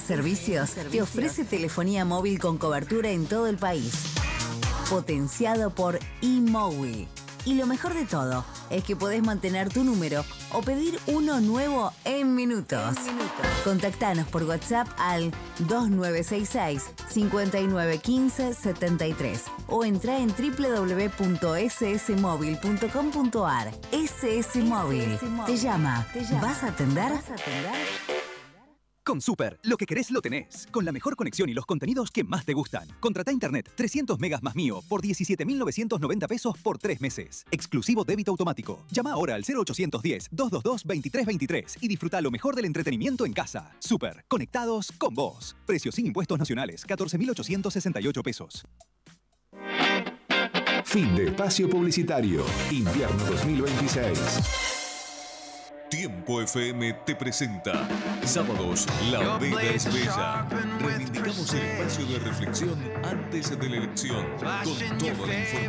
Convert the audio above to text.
Servicios te ofrece telefonía móvil con cobertura en todo el país. Potenciado por eMowi. Y lo mejor de todo es que podés mantener tu número o pedir uno nuevo en minutos. Contactanos por WhatsApp al 2966-5915-73 o entra en www.ssmóvil.com.ar. SS Móvil te llama. ¿Vas a atender? Con Super, lo que querés lo tenés. Con la mejor conexión y los contenidos que más te gustan. Contrata internet 300 megas más mío por 17.990 pesos por 3 meses. Exclusivo débito automático. Llama ahora al 0810-222-2323 y disfruta lo mejor del entretenimiento en casa. Super, conectados con vos. Precios sin impuestos nacionales, 14.868 pesos. Fin de espacio publicitario. Invierno 2026. Tiempo FM te presenta Sábados, la vida es bella. Reivindicamos el espacio de reflexión antes de la elección con toda la información.